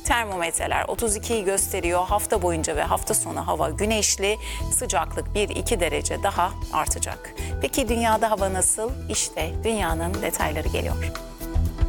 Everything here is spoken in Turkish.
Termometreler 32'yi gösteriyor. Hafta boyunca ve hafta sonu hava güneşli. Sıcaklık 1-2 derece daha artacak. Peki dünyada hava nasıl? İşte dünyanın detayları geliyor.